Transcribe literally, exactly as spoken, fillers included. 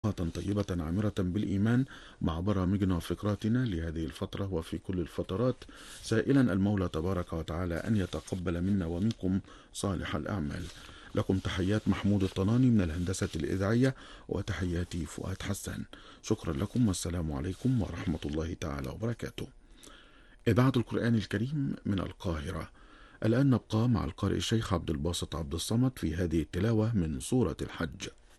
أوقاتا طيبة عامرة بالإيمان مع برامجنا وفقراتنا لهذه الفترة وفي كل الفترات، سائلا المولى تبارك وتعالى أن يتقبل منا ومنكم صالح الأعمال. لكم تحيات محمود الطناني من الهندسة الإذاعية، وتحياتي فؤاد حسان. شكرا لكم، والسلام عليكم ورحمة الله تعالى وبركاته. إذاعة القرآن الكريم من القاهرة. الآن نبقى مع القارئ الشيخ عبد الباسط عبد الصمد في هذه التلاوة من سورة الحج.